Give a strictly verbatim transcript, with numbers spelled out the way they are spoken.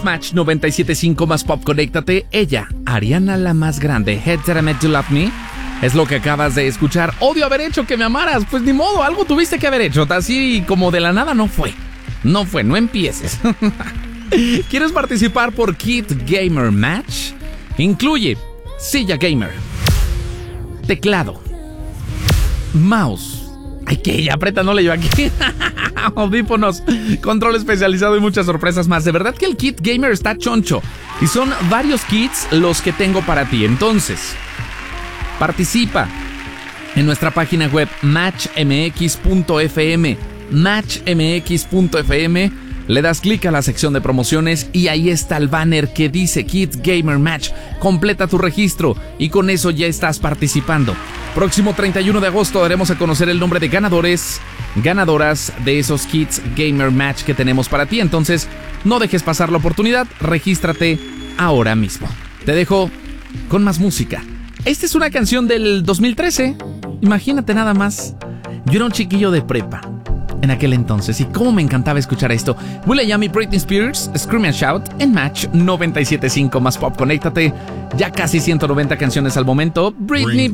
es Match noventa y siete punto cinco más Pop, conéctate. Ella, Ariana la más grande, Head That I Met to Love Me, es lo que acabas de escuchar. Odio haber hecho que me amaras. Pues ni modo, algo tuviste que haber hecho. Así como de la nada no fue. No fue, no empieces. ¿Quieres participar por Kit Gamer Match? Incluye silla gamer, teclado, mouse. Ay, que ya apretándole yo aquí. Audífonos, control especializado y muchas sorpresas más. De verdad que el Kit Gamer está choncho. Y son varios kits los que tengo para ti. Entonces, participa en nuestra página web match m x punto f m. match m x punto f m. Le das clic a la sección de promociones y ahí está el banner que dice Kit Gamer Match. Completa tu registro y con eso ya estás participando. Próximo treinta y uno de agosto daremos a conocer el nombre de ganadores, ganadoras de esos Kits Gamer Match que tenemos para ti. Entonces, no dejes pasar la oportunidad, regístrate ahora mismo. Te dejo con más música. Esta es una canción del dos mil trece. Imagínate nada más. Yo era un chiquillo de prepa en aquel entonces, y cómo me encantaba escuchar esto. will.i.am y Britney Spears, Scream and Shout en Match noventa y siete punto cinco más Pop. Conéctate, ya casi ciento noventa canciones al momento. Britney